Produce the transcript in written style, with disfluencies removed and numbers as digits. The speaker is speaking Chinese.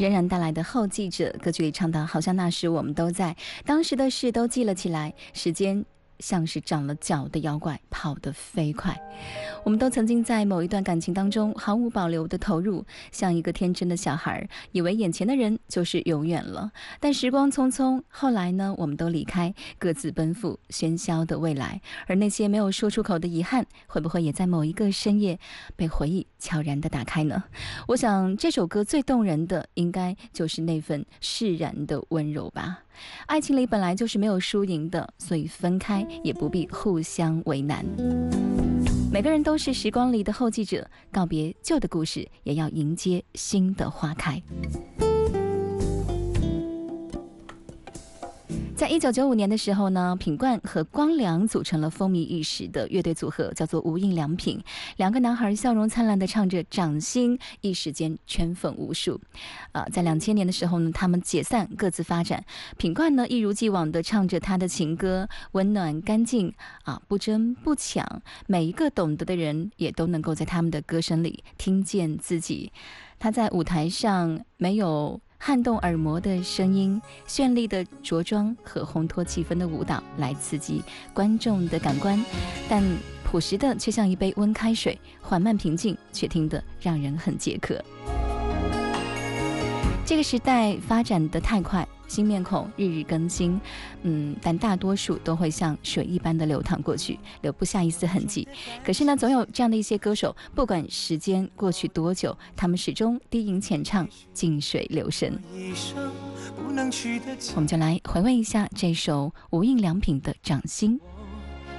仍然带来的后记者歌曲里唱到，好像那时我们都在，当时的事都记了起来，时间像是长了脚的妖怪，跑得飞快。我们都曾经在某一段感情当中毫无保留地投入，像一个天真的小孩，以为眼前的人就是永远了。但时光匆匆，后来呢，我们都离开，各自奔赴喧嚣的未来。而那些没有说出口的遗憾，会不会也在某一个深夜被回忆悄然地打开呢？我想这首歌最动人的，应该就是那份释然的温柔吧。爱情里本来就是没有输赢的，所以分开也不必互相为难。每个人都是时光里的后继者，告别旧的故事，也要迎接新的花开。在1995年的时候呢，品冠和光良组成了风靡一时的乐队组合，叫做无印良品。两个男孩笑容灿烂地唱着《掌心》，一时间圈粉无数。在2000年的时候呢，他们解散，各自发展。品冠呢，一如既往地唱着他的情歌，温暖干净不争不抢，每一个懂得的人也都能够在他们的歌声里听见自己。他在舞台上没有撼动耳膜的声音，绚丽的着装和烘托气氛的舞蹈来刺激观众的感官，但朴实的却像一杯温开水，缓慢平静，却听得让人很解渴。这个时代发展得太快，新面孔日日更新，但大多数都会像水一般的流淌过去，留不下一丝痕迹。可是呢，总有这样的一些歌手，不管时间过去多久，他们始终低吟浅唱，静水流深。我们就来回味一下这首无印良品的《掌心》。